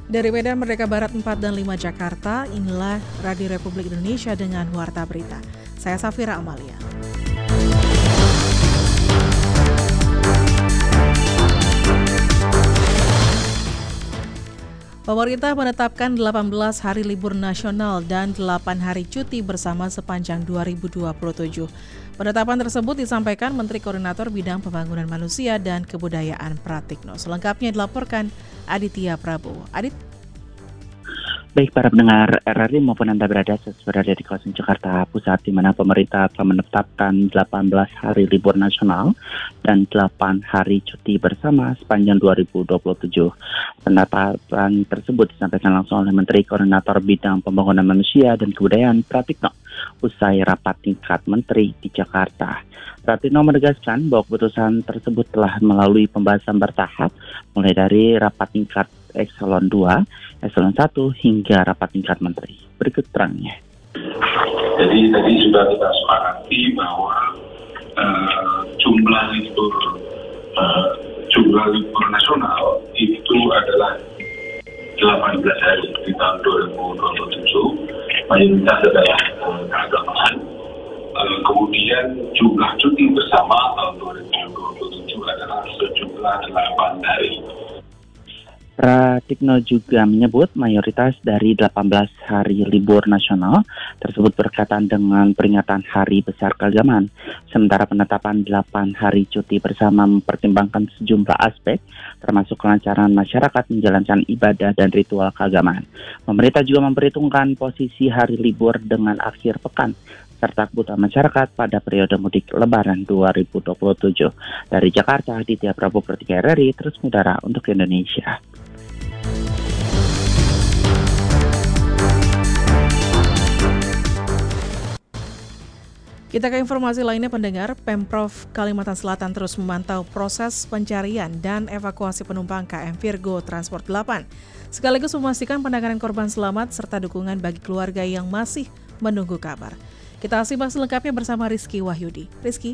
Dari Medan Merdeka Barat 4 dan 5 Jakarta, inilah Radio Republik Indonesia dengan Warta Berita. Saya Safira Amalia. Pemerintah menetapkan 18 hari libur nasional dan 8 hari cuti bersama sepanjang 2027. Penetapan tersebut disampaikan Menteri Koordinator Bidang Pembangunan Manusia dan Kebudayaan Pratikno. Selengkapnya dilaporkan Aditya Prabowo. Baik para pendengar RRI maupun Anda berada di kawasan Jakarta Pusat, di mana pemerintah telah menetapkan 18 hari libur nasional dan 8 hari cuti bersama sepanjang 2027. Penetapan tersebut disampaikan langsung oleh Menteri Koordinator Bidang Pembangunan Manusia dan Kebudayaan Pratikno usai rapat tingkat menteri di Jakarta. Pratikno menegaskan bahwa keputusan tersebut telah melalui pembahasan bertahap, mulai dari rapat tingkat Eselon 2, Eselon 1 hingga rapat tingkat menteri. Berikut terangnya. Jadi tadi sudah kita sepakati bahwa jumlah libur nasional itu adalah 18 hari di tahun 2027. Mayoritas adalah keagamaan. Kemudian jumlah cuti bersama tahun 2027 adalah sejumlah 8 hari. Pratikno juga menyebut mayoritas dari 18 hari libur nasional tersebut berkaitan dengan peringatan Hari Besar Keagamaan, sementara penetapan 8 hari cuti bersama mempertimbangkan sejumlah aspek, termasuk kelancaran masyarakat menjalankan ibadah dan ritual keagamaan. Pemerintah juga memperhitungkan posisi hari libur dengan akhir pekan, serta kebutuhan masyarakat pada periode mudik Lebaran 2027. Dari Jakarta, Aditya Prabowo per RRI, terus mengudara untuk Indonesia. Kita ke informasi lainnya pendengar, Pemprov Kalimantan Selatan terus memantau proses pencarian dan evakuasi penumpang KM Virgo Transport 8, sekaligus memastikan penanganan korban selamat serta dukungan bagi keluarga yang masih menunggu kabar. Kita simak selengkapnya bersama Rizky Wahyudi. Rizky.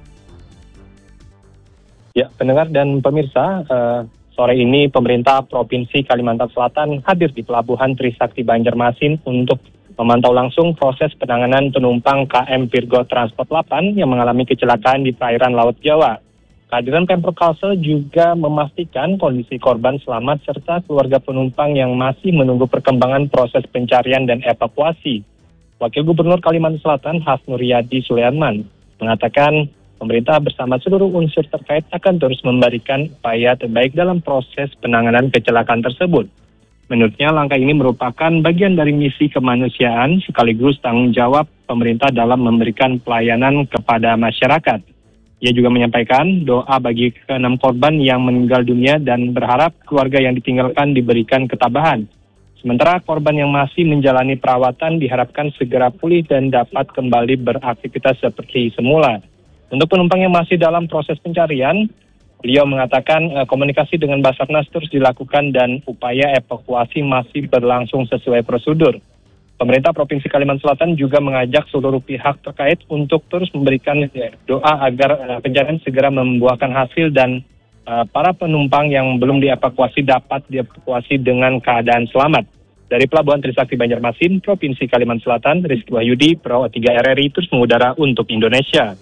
Ya, pendengar dan pemirsa, sore ini pemerintah Provinsi Kalimantan Selatan hadir di Pelabuhan Trisakti Banjarmasin untuk memantau langsung proses penanganan penumpang KM Virgo Transport 8 yang mengalami kecelakaan di perairan Laut Jawa. Kehadiran Pemprov Kalsel juga memastikan kondisi korban selamat serta keluarga penumpang yang masih menunggu perkembangan proses pencarian dan evakuasi. Wakil Gubernur Kalimantan Selatan Hasnur Yadi Sulaiman mengatakan pemerintah bersama seluruh unsur terkait akan terus memberikan upaya terbaik dalam proses penanganan kecelakaan tersebut. Menurutnya, langkah ini merupakan bagian dari misi kemanusiaan sekaligus tanggung jawab pemerintah dalam memberikan pelayanan kepada masyarakat. Ia juga menyampaikan doa bagi ke-6 korban yang meninggal dunia dan berharap keluarga yang ditinggalkan diberikan ketabahan. Sementara korban yang masih menjalani perawatan diharapkan segera pulih dan dapat kembali beraktivitas seperti semula. Untuk penumpang yang masih dalam proses pencarian, beliau mengatakan komunikasi dengan Basarnas terus dilakukan dan upaya evakuasi masih berlangsung sesuai prosedur. Pemerintah Provinsi Kalimantan Selatan juga mengajak seluruh pihak terkait untuk terus memberikan doa agar pencarian segera membuahkan hasil dan para penumpang yang belum dievakuasi dapat dievakuasi dengan keadaan selamat. Dari Pelabuhan Trisakti Banjarmasin, Provinsi Kalimantan Selatan, Rizky Wahyudi, Pro 3 RRI terus mengudara untuk Indonesia.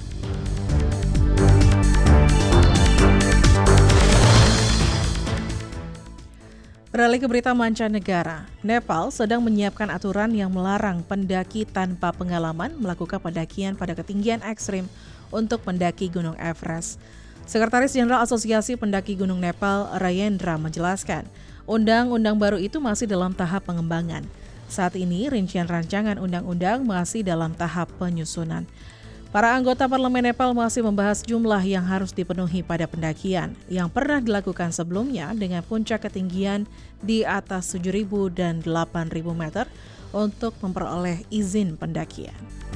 Beralih ke berita mancanegara, Nepal sedang menyiapkan aturan yang melarang pendaki tanpa pengalaman melakukan pendakian pada ketinggian ekstrim untuk mendaki Gunung Everest. Sekretaris Jenderal Asosiasi Pendaki Gunung Nepal, Rayendra, menjelaskan, undang-undang baru itu masih dalam tahap pengembangan. Saat ini, rincian rancangan undang-undang masih dalam tahap penyusunan. Para anggota parlemen Nepal masih membahas jumlah yang harus dipenuhi pada pendakian yang pernah dilakukan sebelumnya dengan puncak ketinggian di atas 7.000 dan 8.000 meter untuk memperoleh izin pendakian.